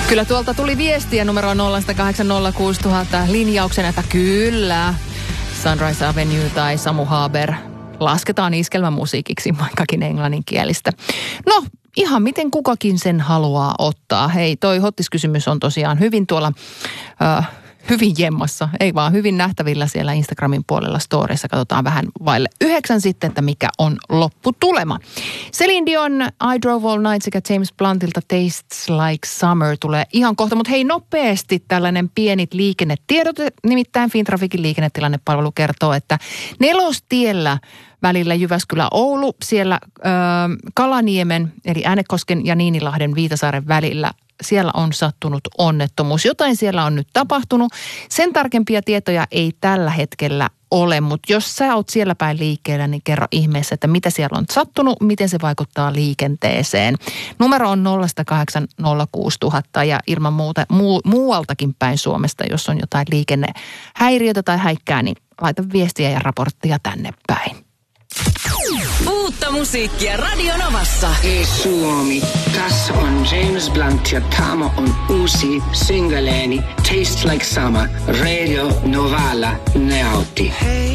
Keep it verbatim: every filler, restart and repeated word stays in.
Kyllä tuolta tuli viestiä numero nolla kahdeksan nolla kuusi nolla nolla nolla linjauksena, että kyllä Sunrise Avenue tai Samu Haber lasketaan iskelmämusiikiksi, vaikkakin englanninkielistä. No, ihan miten kukakin sen haluaa ottaa. Hei, toi hottiskysymys on tosiaan hyvin tuolla... Äh, Hyvin jemmassa, ei vaan hyvin nähtävillä siellä Instagramin puolella storissa. Katsotaan vähän vaille yhdeksän sitten, että mikä on lopputulema. Celine Dion, I Drove All Night sekä James Bluntilta Tastes Like Summer tulee ihan kohta. Mutta hei, nopeasti tällainen pienit liikennetiedot. Nimittäin Fintrafikin liikennetilannepalvelu kertoo, että Nelostiellä välillä Jyväskylä-Oulu, siellä ö, Kalaniemen eli Äänekosken ja Niinilahden Viitasaaren välillä siellä on sattunut onnettomuus. Jotain siellä on nyt tapahtunut. Sen tarkempia tietoja ei tällä hetkellä ole, mutta jos sä oot siellä päin liikkeellä, niin kerro ihmeessä, että mitä siellä on sattunut, miten se vaikuttaa liikenteeseen. Numero on nolla kahdeksan nolla kuusi nolla nolla nolla ja ilman muuta muu, muualtakin päin Suomesta, jos on jotain liikennehäiriötä tai häikkää, niin laita viestiä ja raporttia tänne päin. Uutta musiikkia Radio Novassa. Hei Suomi, tässä on James Blunt ja tämä on uusi singleeni Taste Like Summer. Radio Novalla, ne autti. Hey.